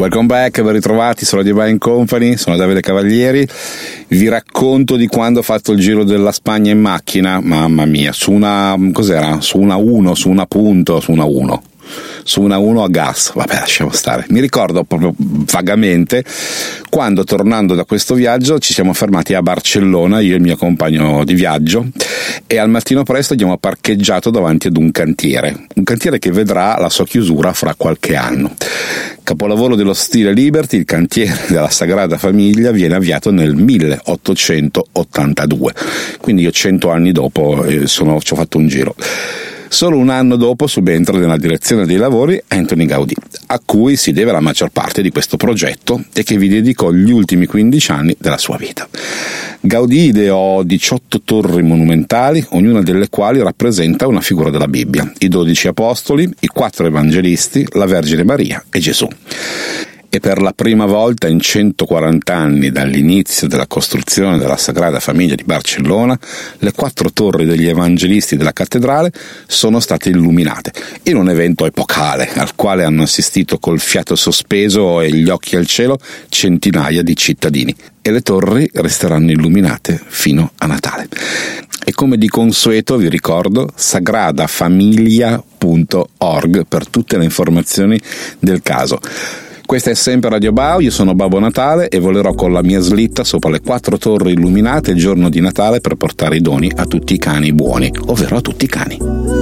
Welcome back, ben ritrovati su Radio Buying Company, sono Davide Cavalieri. Vi racconto di quando ho fatto il giro della Spagna in macchina, mamma mia, su una 1 a gas, vabbè, lasciamo stare. Mi ricordo proprio vagamente quando, tornando da questo viaggio, ci siamo fermati a Barcellona, io e il mio compagno di viaggio, e al mattino presto abbiamo parcheggiato davanti ad un cantiere che vedrà la sua chiusura fra qualche anno. Capolavoro dello stile Liberty, il cantiere della Sagrada Famiglia viene avviato nel 1882, quindi io 100 anni dopo ci ho fatto un giro. Solo un anno dopo subentra nella direzione dei lavori Antoni Gaudí, a cui si deve la maggior parte di questo progetto e che vi dedicò gli ultimi 15 anni della sua vita. Gaudí ideò 18 torri monumentali, ognuna delle quali rappresenta una figura della Bibbia, i 12 apostoli, i 4 evangelisti, la Vergine Maria e Gesù. E per la prima volta in 140 anni dall'inizio della costruzione della Sagrada Famiglia di Barcellona, le 4 torri degli evangelisti della cattedrale sono state illuminate, in un evento epocale al quale hanno assistito col fiato sospeso e gli occhi al cielo centinaia di cittadini, e le torri resteranno illuminate fino a Natale. E come di consueto vi ricordo sagradafamiglia.org per tutte le informazioni del caso. Questa è sempre Radio Bao, io sono Babbo Natale e volerò con la mia slitta sopra le 4 torri illuminate il giorno di Natale per portare i doni a tutti i cani buoni, ovvero a tutti i cani.